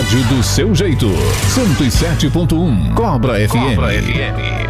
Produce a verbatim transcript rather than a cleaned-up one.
rádio do seu jeito. cento e sete ponto um Cobra F M. Cobra F M.